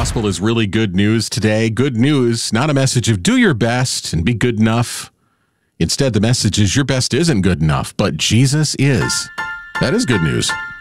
gospel is really good news today. Good news, not a message of do your best and be good enough. Instead, the message is your best isn't good enough, but Jesus is. That is good news.